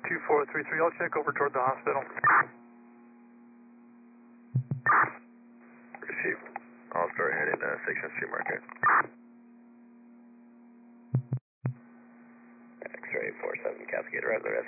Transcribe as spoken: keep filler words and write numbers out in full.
two four three three, I'll check over toward the hospital. Received. I'll start heading uh, section street market. X-ray four seven Cascade, arrive the rest.